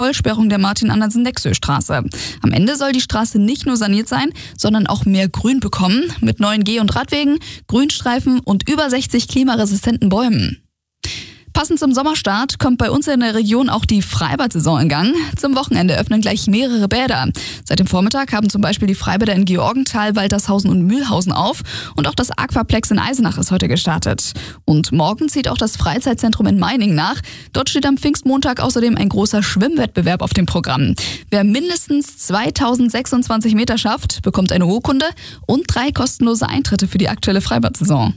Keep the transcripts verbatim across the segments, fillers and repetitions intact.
Vollsperrung der Martin-Andersen-Nexö-Straße. Am Ende soll die Straße nicht nur saniert sein, sondern auch mehr Grün bekommen, mit neuen Geh- und Radwegen, Grünstreifen und über sechzig klimaresistenten Bäumen. Passend zum Sommerstart kommt bei uns in der Region auch die Freibad-Saison in Gang. Zum Wochenende öffnen gleich mehrere Bäder. Seit dem Vormittag haben zum Beispiel die Freibäder in Georgenthal, Waltershausen und Mühlhausen auf. Und auch das Aquaplex in Eisenach ist heute gestartet. Und morgen zieht auch das Freizeitzentrum in Meiningen nach. Dort steht am Pfingstmontag außerdem ein großer Schwimmwettbewerb auf dem Programm. Wer mindestens zweitausendsechsundzwanzig Meter schafft, bekommt eine Urkunde und drei kostenlose Eintritte für die aktuelle Freibad-Saison.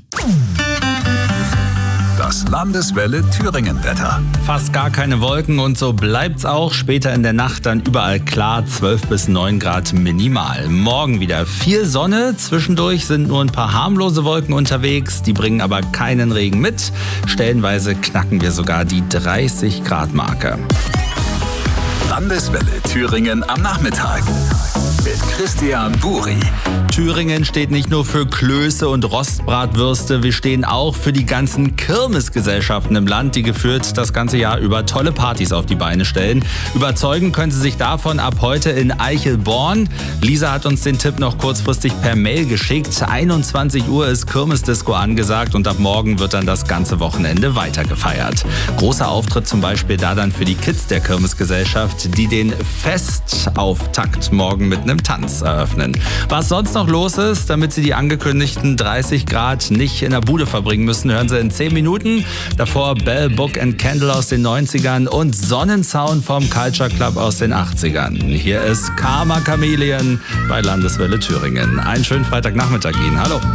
Das Landeswelle Thüringen-Wetter. Fast gar keine Wolken und so bleibt's auch. Später in der Nacht dann überall klar, zwölf bis neun Grad minimal. Morgen wieder viel Sonne. Zwischendurch sind nur ein paar harmlose Wolken unterwegs. Die bringen aber keinen Regen mit. Stellenweise knacken wir sogar die dreißig Grad Marke. Landeswelle Thüringen am Nachmittag. Mit Christian Buri. Thüringen steht nicht nur für Klöße und Rostbratwürste, wir stehen auch für die ganzen Kirmesgesellschaften im Land, die geführt das ganze Jahr über tolle Partys auf die Beine stellen. Überzeugen können Sie sich davon ab heute in Eichelborn. Lisa hat uns den Tipp noch kurzfristig per Mail geschickt. einundzwanzig Uhr ist Kirmesdisco angesagt und ab morgen wird dann das ganze Wochenende weiter gefeiert. Großer Auftritt zum Beispiel da dann für die Kids der Kirmesgesellschaft, die den Festauftakt morgen mit einem Tanz eröffnen. Was sonst noch los ist, damit Sie die angekündigten dreißig Grad nicht in der Bude verbringen müssen, hören Sie in zehn Minuten. Davor Bell, Book and Candle aus den neunzigern und Sonnensound vom Culture Club aus den achtzigern. Hier ist Karma Chameleon bei Landeswelle Thüringen. Einen schönen Freitagnachmittag Ihnen. Hallo.